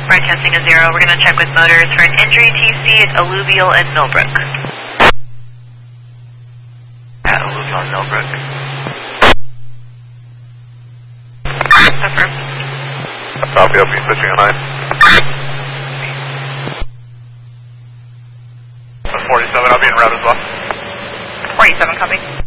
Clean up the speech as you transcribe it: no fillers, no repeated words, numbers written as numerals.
Broadcasting a 0. We're going to check with motors for an injury TC at Alluvial and Millbrook. At Alluvial and Millbrook. Affirm. Copy, I'll be switching a line. 47, I'll be en route as well. 47, copy.